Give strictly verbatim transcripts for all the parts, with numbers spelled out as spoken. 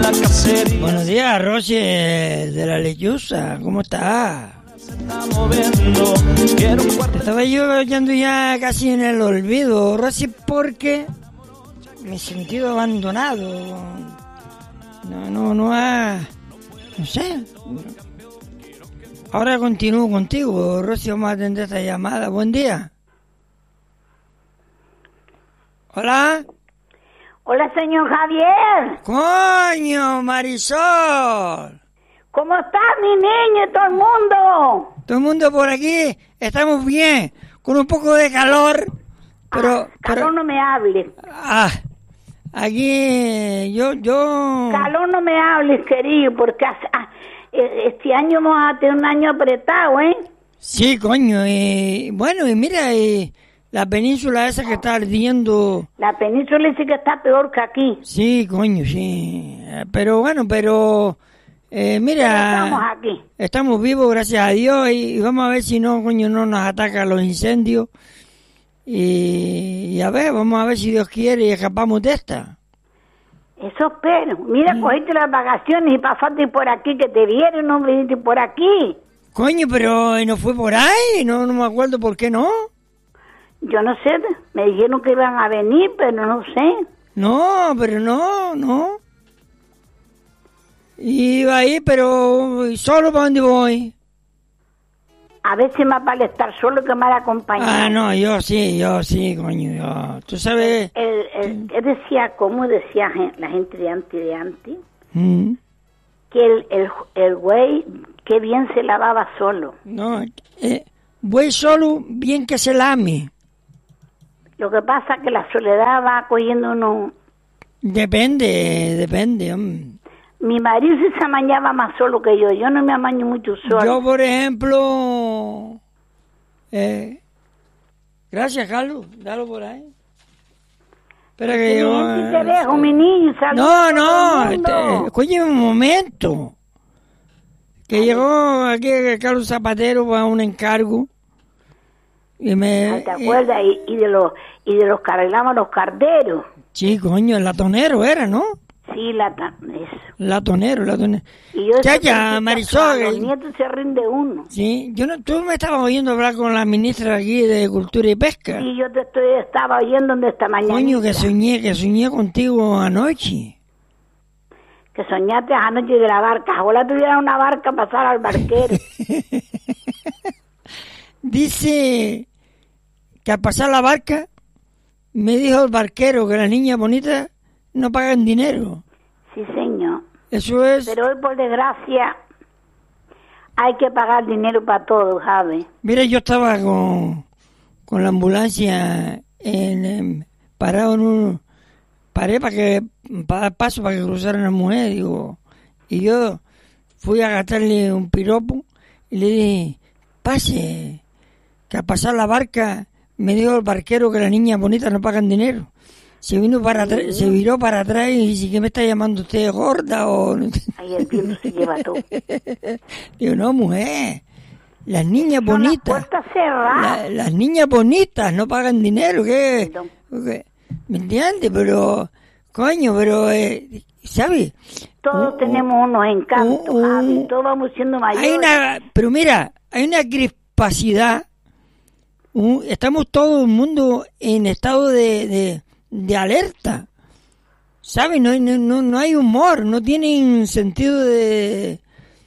la cacería. Buenos días, Rosy de la Lechuza, ¿cómo estás? Te estaba yo hallando ya casi en el olvido, Rosy, porque me he sentido abandonado. No, no, no ha... no sé. Ahora continúo contigo, Rosy, vamos a atender esta llamada. Buen día. Hola. Hola, señor Javier. Coño, Marisol. ¿Cómo está mi niño y todo el mundo? Todo el mundo por aquí, estamos bien, con un poco de calor, pero... Ah, calor pero, no me hable. Ah, aquí yo, yo... Calor no me hables, querido, porque hace, ah, este año vamos a tener un año apretado, ¿eh? Sí, coño, y bueno, y mira, y la península esa que está ardiendo... La península dice que está peor que aquí. Sí, coño, sí, pero bueno, pero... Eh, mira, estamos aquí. Estamos vivos, gracias a Dios, y, y vamos a ver si no, coño, no nos atacan los incendios. Y, y a ver, vamos a ver si Dios quiere y escapamos de esta. Eso espero. Mira, mm. cogiste las vacaciones y pasaste por aquí, que te vieron, no viniste por aquí. Coño, pero no fue por ahí, no, no me acuerdo por qué no. Yo no sé, me dijeron que iban a venir, pero no sé. No, pero no, no. Iba ahí, pero ¿solo para dónde voy? A veces más vale estar solo que mal acompañado. Ah, no, yo sí, yo sí, coño, yo. Tú sabes... Él, él, él decía, ¿cómo decía la gente de antes de antes? ¿Mm? Que el, el, el güey, qué bien se lavaba solo. No, eh, güey solo, bien que se lame. Lo que pasa es que la soledad va cogiendo uno... Depende, depende, hombre. Mi marido sí se amañaba más solo que yo. Yo no me amaño mucho solo. Yo, por ejemplo... Eh, gracias, Carlos. Dalo por ahí. Espera que yo... Eh, te dejo, mi niño. No, no. Este, escúchame un momento. Que Ay. Llegó aquí Carlos Zapatero para un encargo. Y me... Ay, ¿te acuerdas? Eh, y, y de los y de los que arreglaban los carteros. Sí, coño, el latonero era, ¿no? Sí, lata, eso. Latonero, latonero. Y yo Chacha, Marisol. Los nietos se rinde uno. Sí, yo no, tú me estabas oyendo hablar con la ministra aquí de Cultura y Pesca. Sí, yo te estoy, estaba oyendo de esta mañana. Coño, que soñé, que soñé contigo anoche. Que soñaste anoche de la barca. Ojalá tuviera una barca pasar al barquero. Dice que al pasar la barca, me dijo el barquero que las niñas bonitas no pagan dinero. Sí, señor. Eso es... Pero hoy, por desgracia, hay que pagar dinero para todo, ¿sabes? Mira, yo estaba con, con la ambulancia en, en, parado en un... Paré para que para dar paso para que cruzara una mujer, digo, y yo fui a gastarle un piropo y le dije, pase, que al pasar la barca me dijo el barquero que las niñas bonitas no pagan dinero. Se vino para atrás, se viró para atrás y dice, ¿qué me está llamando usted, gorda o...? Ahí el viento se lleva todo. Digo, no, mujer, las niñas Son bonitas, las puertas cerradas. La, las niñas bonitas no pagan dinero, ¿qué? ¿Qué? ¿Me entiendes? Pero, coño, pero, eh, ¿sabes? Todos uh, tenemos unos encantos, uh, uh, todos vamos siendo mayores. Hay una, pero mira, hay una crispacidad, uh, estamos todo el mundo en estado de... de de alerta, ¿sabes? No, no, no hay humor, no tienen sentido de...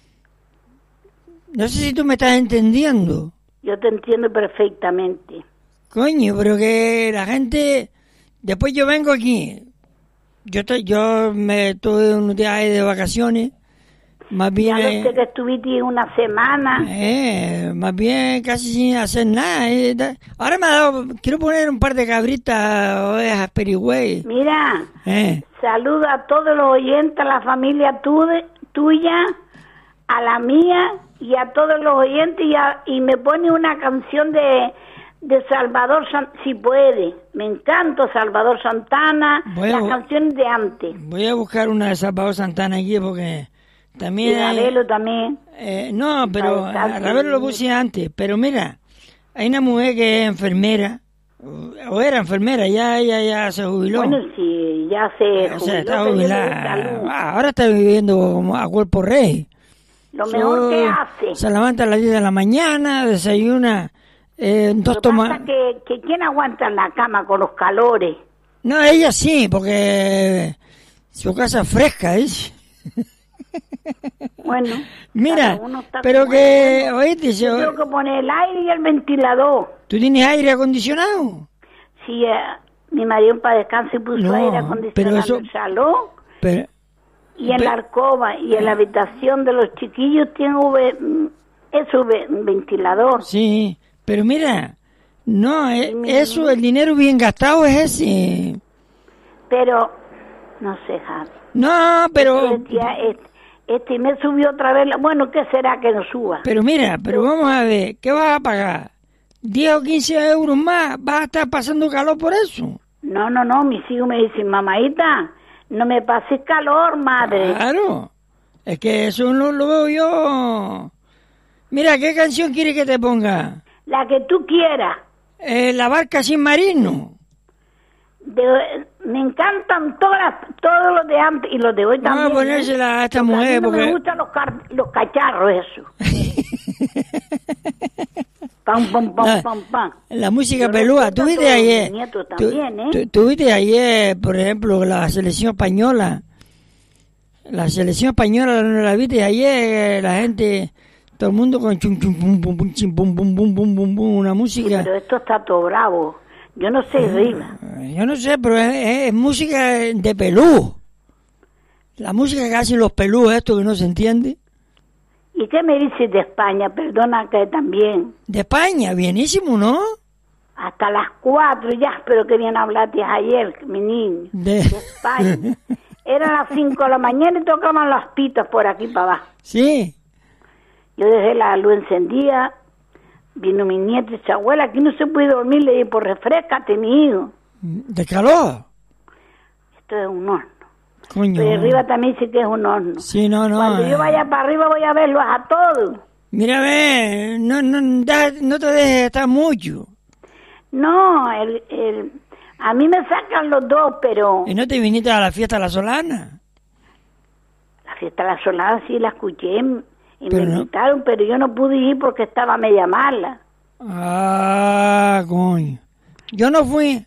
No sé si tú me estás entendiendo. Yo te entiendo perfectamente. Coño, pero que la gente... Después yo vengo aquí, yo estoy, yo me tuve unos días de vacaciones, más bien... Ya lo sé que estuviste una semana. Eh, más bien casi sin hacer nada. Eh. Ahora me ha dado... Quiero poner un par de cabritas, ovejas, perigüey. Mira, eh. saluda a todos los oyentes, a la familia tu, tuya, a la mía y a todos los oyentes y, a, y me pone una canción de, de Salvador, si puede. Me encanta Salvador Santana, voy las a, canciones de antes. Voy a buscar una de Salvador Santana aquí porque... También y Ravelo también. Eh, no, pero a Ravelo lo puse antes. Pero mira, hay una mujer que es enfermera O era enfermera, ya ella ya se jubiló. Bueno, sí, ya se jubiló. O sea, está pero yo jubilada. de salud. Ah, ahora está viviendo como a cuerpo rey. Lo mejor So, que hace. Se levanta a las diez de la mañana, desayuna, eh, dos Lo que tomas. pasa que, que ¿quién aguanta en la cama con los calores? No, ella sí, porque su casa es fresca, dice. Bueno, Mira, cada uno está pero como que, es. oíste, Yo yo, tengo que poner el aire y el ventilador. ¿tú tienes aire acondicionado? Sí, eh, mi marido para descanso puso No, aire pero acondicionado eso- en el salón Pero, y en pe- la alcoba y en la habitación de los chiquillos tengo ve- mm, eso, ve- un ventilador. sí, pero mira, no, eh, mi- eso, el dinero bien gastado es ese. Pero, no sé, Javi. No, pero, Este, ya, este, este mes subió otra vez. la- Bueno, ¿qué será que no suba? pero mira, pero vamos a ver, ¿qué vas a pagar? ¿diez o quince euros más? ¿Vas a estar pasando calor por eso? No, no, no. Mis hijos me dicen, mamáita, no me pases calor, madre. Claro, es que eso no lo veo yo. Mira, ¿qué canción quiere que te ponga? La que tú quieras. Eh, La barca sin marino. De- me encantan todas las- todos los de antes y los de hoy Vamos también. a ponérsela a esta Porque a mí mujer no me porque... gustan los, car- los cacharros, eso. Pam, pam, pam, La- pam, pam. La música Yo pelúa, respeto tú a viste todos ayer, mis nietos tú, también, ¿eh? tú- tú viste ayer, por ejemplo, la selección española, la selección española, ¿no la viste ayer? La gente, todo el mundo con chum chum pum pum pum chim, pum pum pum pum pum pum, una Sí, música, pero esto está todo bravo. Yo no sé rima. yo no sé, pero es, es- es música de pelú, la música que hacen los pelús, esto que no se entiende, ¿Y qué me dices de España? Perdona que también. de España, bienísimo, ¿no? Hasta las cuatro ya, pero que bien hablaste ayer, mi niño. De, De España. Eran las cinco de la mañana y tocaban las pitas por aquí para abajo. sí, Yo dejé la luz encendida, vino mi nieta y su abuela, aquí no se puede dormir, le dije, pues refrescate, mi hijo. de calor, Esto es un horno. coño. Pero arriba también dice que es un horno. Sí, no, no. Cuando eh. yo vaya para arriba voy a verlos a todos. Mira, ve, no, no, da- no te dejes estar mucho. No, el, el, a mí me sacan los dos, pero ¿Y no te viniste a la fiesta La Solana? la fiesta de la Solana sí la escuché y Pero me no- invitaron, pero yo no pude ir porque estaba media mala. Ah, coño. Yo no fui.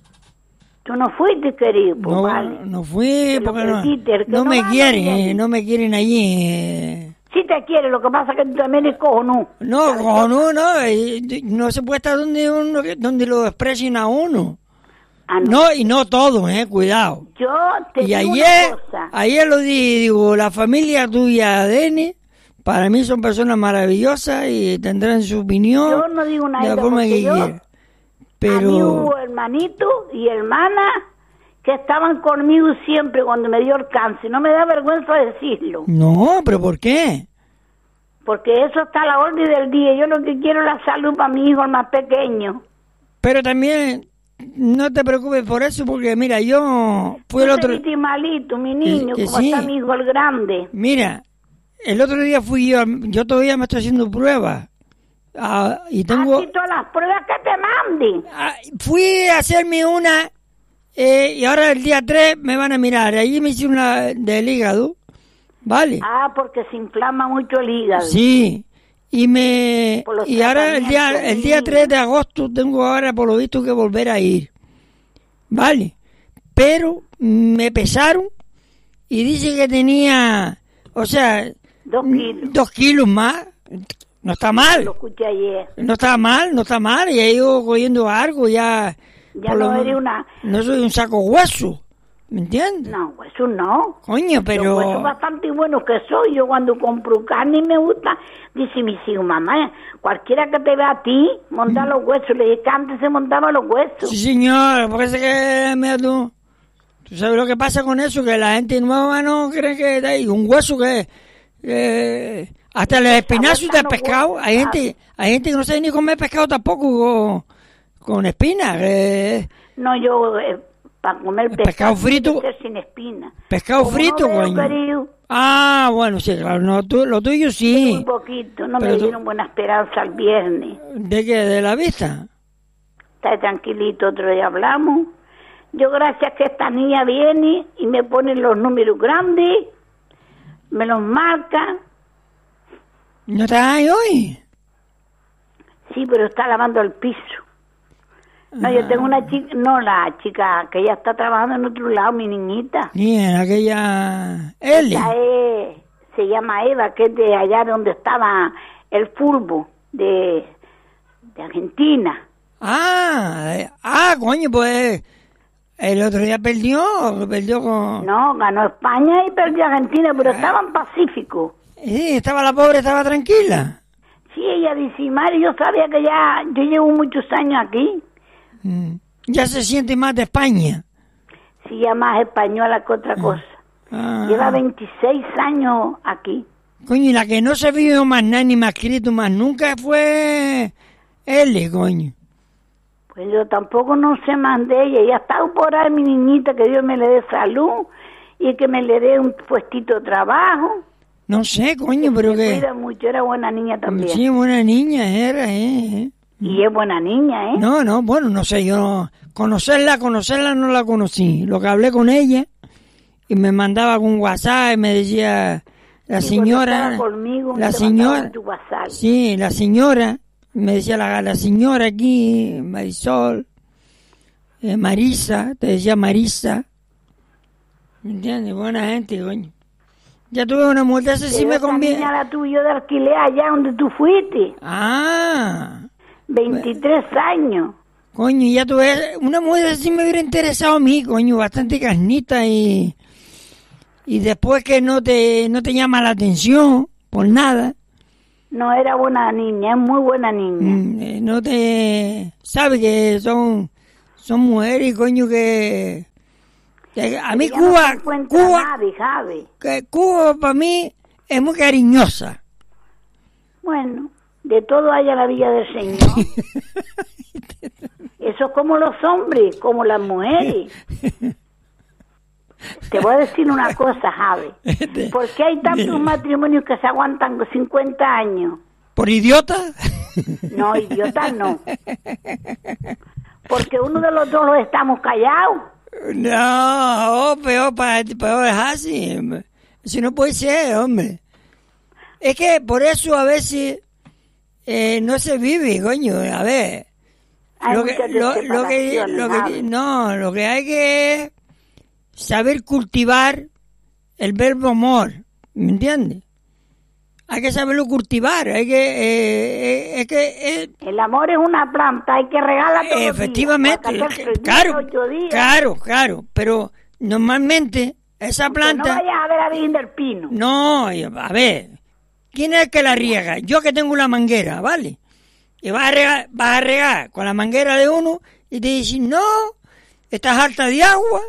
Tú no fuiste, querido, pues No, vale. no fui Te lo porque no, perdiste, el que no no me va, no quieren, viene. eh, no me quieren allí. eh. Sí te quiere, lo que pasa es que tú también eres cojonú. No, no, no, no, eh, no se puede estar donde uno, donde lo desprecien a uno. Ah, no. No, y no todo, eh, cuidado. Yo te Y digo ayer, una cosa. ayer lo dije, digo, la familia tuya, Deni, para mí son personas maravillosas y tendrán su opinión Yo no digo nada, de la forma porque que yo- quieran. A mí Pero, hubo hermanito y hermana que estaban conmigo siempre cuando me dio el cáncer. No me da vergüenza decirlo, no, pero ¿por qué? porque eso está a la orden del día. Yo lo que quiero es la salud para mi hijo, el más pequeño. Pero también, no te preocupes por eso, porque mira, yo fui el Tú otro... te viste malito, mi niño, que como sí. está mi hijo el grande. Mira, el otro día fui yo, yo todavía me estoy haciendo pruebas. Ah, y tengo... Así todas las pruebas que te manden. Ah, fui a hacerme una eh, y ahora el día tres me van a mirar. Allí me hice una del hígado, ¿vale? Ah, porque se inflama mucho el hígado. Sí, y me Por los y ahora el día tratamientos, el día sí. tres de agosto tengo ahora por lo visto que volver a ir, ¿vale? Pero me pesaron y dice que tenía, o sea, Dos kilos. dos kilos más. No está mal. Lo escuché ayer. No está mal, no está mal, ya he ido cogiendo algo, ya... Ya por lo no eres menos- una... No soy un saco hueso, ¿me entiendes? No, eso no. Coño, pero... Los huesos bastante buenos que soy. Yo cuando compro carne me gusta. Dice mi hijo, mamá, cualquiera que te vea a ti, montar los huesos. Le dije que antes se montaban los huesos. Sí, señor, parece que... Mira tú, tú sabes lo que pasa con eso, que la gente nueva no cree que hay un hueso que... que hasta los espinazos hueso de no pescado, huele, hay gente, hay gente que no sabe ni comer pescado tampoco con, con espinas. eh, No, yo, eh, para comer El pescado frito. tiene que ser sin espina. pescado Como frito, no veo, coño. querido, Ah, bueno, sí, claro, no, tú- lo tuyo muy sí. poquito. No Pero me tú- dieron buena esperanza el viernes. ¿De qué? ¿De la vista? Está tranquilito, otro día hablamos. Yo gracias que esta niña viene y me pone los números grandes, me los marca. ¿No estás ahí hoy? Sí, pero está lavando el piso. No, ah. Yo tengo una chica, no, la chica que ya está trabajando en otro lado, mi niñita. Bien, aquella Eli. Ella es, se llama Eva, que es de allá donde estaba el fútbol de, de Argentina. Ah, ah, coño, pues el otro día perdió, perdió con... No, ganó España y perdió Argentina, pero ah. estaba en Pacífico. Sí, estaba la pobre, estaba tranquila. Sí, ella dice, Mari, yo sabía que ya, yo llevo muchos años aquí. Mm. Ya se siente más de España. Sí, ya más española que otra cosa. Ah. Lleva veintiséis años aquí. Coño, y la que no se vio más nada ni más escrito más nunca fue él, coño. Pues yo tampoco no sé más de ella. Ya está por ahí mi niñita, que Dios me le dé salud y que me le dé un puestito de trabajo. No sé, coño, pero que... Me cuida mucho, era buena niña también. Sí, buena niña era, eh. eh. Y es buena niña, ¿eh? No, no, bueno, no sé, yo no... Conocerla, conocerla no la conocí. Lo que hablé con ella y me mandaba con WhatsApp y me decía... La sí, señora... Conmigo, la señora... Sí, la señora... Me decía la, la señora aquí, Marisol, eh, Marisa, te decía Marisa. ¿Me entiendes? Buena gente, coño. Ya tuve una mujer, esa sí me conviene. Niña la tuya de alquiler allá donde tú fuiste. Ah. veintitrés años. Coño, ya tuve una mujer, esa sí me hubiera interesado a mí, coño, bastante carnita y... Y después que no te, no te llama la atención, por nada. No, era buena niña, es muy buena niña. Mm, eh, no te... Sabe que son son mujeres, coño, que... que a mí Cuba... No Cuba, nadie, Javi. Que Cuba para mí es muy cariñosa. Bueno, de todo hay a la villa del Señor. Eso es como los hombres, como las mujeres. Te voy a decir una cosa, Javi. ¿Por qué hay tantos matrimonios que se aguantan cincuenta años? ¿Por idiota? No, idiota no. Porque uno de los dos los estamos callados. No, oh, peor, peor es así. Si no puede ser, hombre. Es que por eso a veces eh, no se vive, coño. A ver. Hay lo que, lo, lo que, lo que, no, lo que hay que saber cultivar el verbo amor, ¿me entiendes? Hay que saberlo cultivar, hay que, eh, eh, es que... Eh, el amor es una planta, hay que regarla todos efectivamente, los días, claro, días. claro, claro, pero normalmente esa Porque planta... no vayas a ver a Virgen del Pino. No, a ver, ¿quién es el que la riega? Yo que tengo la manguera, ¿vale? Y vas a regar, vas a regar con la manguera de uno y te dicen, no, estás harta de agua.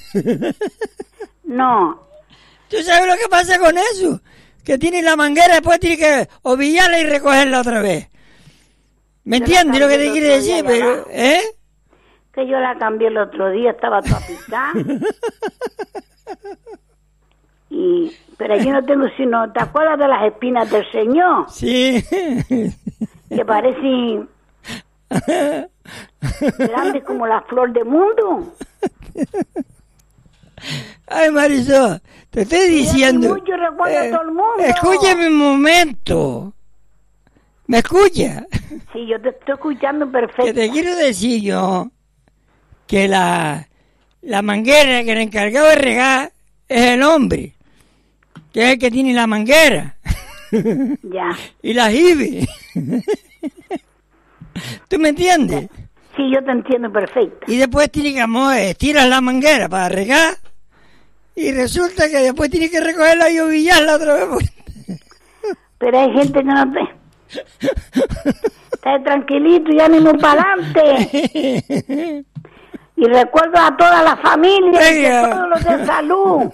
No. ¿Tú sabes lo que pasa con eso? Que tiene la manguera, después tiene que ovillarla y recogerla otra vez. ¿Me entiendes lo que te quiere decir? Pero, ¿eh? Que yo la cambié el otro día, estaba toda picada. y, pero aquí no tengo sino, ¿te acuerdas de las espinas del Señor? Sí. Que parecen grandes como la flor del mundo. Ay, Marisol, te estoy diciendo... Mucho recuerdo eh, a todo el mundo. Escúchame un momento. ¿Me escucha? Sí, yo te estoy escuchando perfecto. Que te quiero decir yo que la, la manguera, que el encargado de regar es el hombre, que es el que tiene la manguera. Ya. Y la jibe. ¿Tú me entiendes? Sí, yo te entiendo perfecto. Y después tiene que mover, tiras la manguera para regar y resulta que después tiene que recogerla y ovillarla otra vez. Pero hay gente que no te... Está tranquilito y ánimo para adelante. Y recuerdo a toda la familia y a todos los de salud.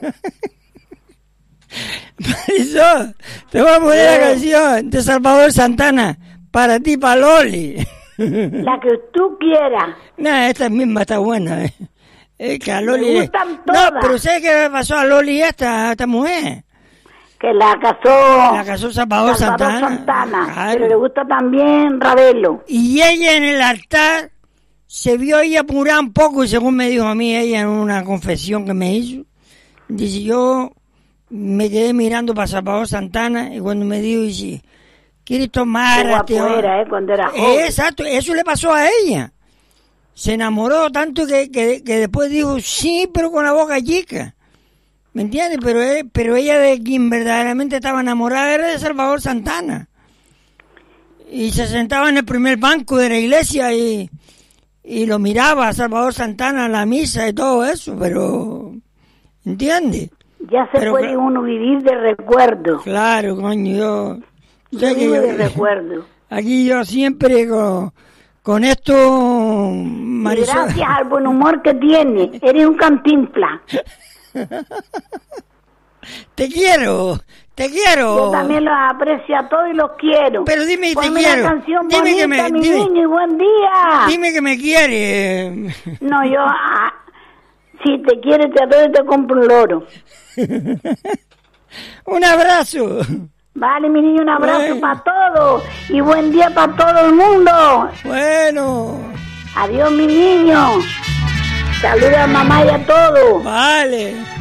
Marisol, te voy a poner sí. La canción de Salvador Santana para ti, para Loli. La que tú quieras. No, esta misma está buena. Eh. Es que a Loli... Me gustan todas. No, pero ¿sabes qué pasó a Loli esta, a esta mujer? Que la casó... La casó Salvador, Salvador Santana. Santana. Claro. Pero le gusta también Ravelo. Y ella en el altar se vio ella apurada un poco, y según me dijo a mí ella en una confesión que me hizo, dice, yo me quedé mirando para Salvador Santana, y cuando me dijo, dice, ¿quieres tomar? Qué guapo era, ¿eh? Cuando era joven. Exacto, eso le pasó a ella. Se enamoró tanto que, que, que después dijo, sí, pero con la boca chica. ¿Me entiendes? Pero, pero ella de quien verdaderamente estaba enamorada era de Salvador Santana. Y se sentaba en el primer banco de la iglesia y, y lo miraba a Salvador Santana en la misa y todo eso, pero... ¿Entiendes? Ya se pero, puede uno vivir de recuerdo. Claro, coño, yo... Yo vivo de recuerdo. Aquí yo siempre con, con esto, Marisol. Gracias al buen humor que tiene, eres un Cantinflas. Te quiero, te quiero. Yo también los aprecio a todos y los quiero. Pero dime, Ponme te quiero. Una canción dime bonita, que me, mi dime, niño, y buen día. Dime que me quieres. No, yo, ah, si te quieres, te doy y te compro un loro. Un abrazo. Vale, mi niño, un abrazo bueno. para todos y buen día para todo el mundo. Bueno. Adiós, mi niño. Saluda a mamá y a todos. Vale.